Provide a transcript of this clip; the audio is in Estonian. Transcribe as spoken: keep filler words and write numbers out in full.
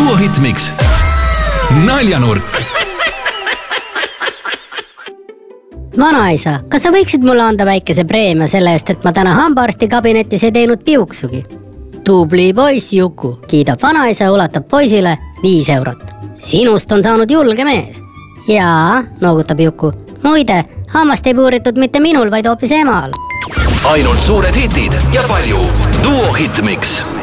Duo Hitmix. Naljanurk. Vanaisa, kas sa võiksid mulle anda väikese preemia selle eest, et ma täna hambaarsti kabinetis ei teinud piuksugi? Tubli poiss, Juku, kiidab vanaisa ja ulatab poisile viis eurot. Sinust on saanud julge mees. Jaa, noogutab Juku. Muide, hammast ei puuritud mitte minul, vaid hoopis emal. Ainult suured hitid ja palju Duo Hitmix.